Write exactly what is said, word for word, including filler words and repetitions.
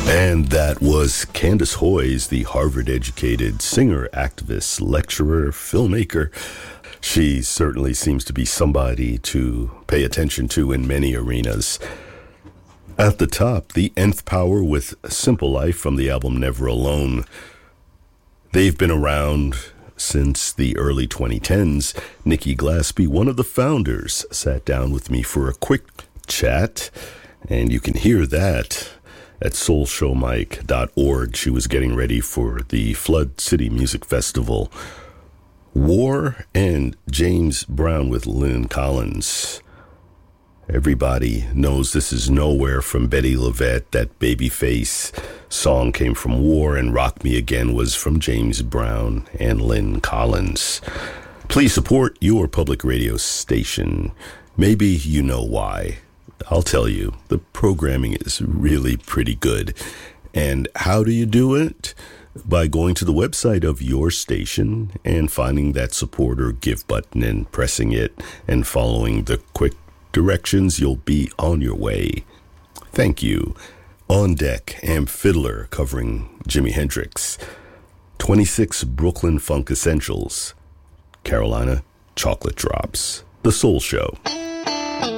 And that was Candace Hoyes, the Harvard-educated singer, activist, lecturer, filmmaker. She certainly seems to be somebody to pay attention to in many arenas. At the top, the Nth Power with Simple Life from the album Never Alone. They've been around since the early twenty tens. Nikki Glaspie, one of the founders, sat down with me for a quick chat, and you can hear that at soul show mike dot org. She was getting ready for the Flood City Music Festival. War and James Brown with Lynn Collins. Everybody knows This Is Nowhere from Betty LaVette. That Babyface song came from War, and Rock Me Again was from James Brown and Lynn Collins. Please support your public radio station. Maybe you know why. I'll tell you, the programming is really pretty good. And how do you do it? By going to the website of your station and finding that support or give button and pressing it and following the quick directions. You'll be on your way. Thank you. On deck, Am Fiddler covering Jimi Hendrix. twenty-six Brooklyn Funk Essentials. Carolina Chocolate Drops. The Soul Show.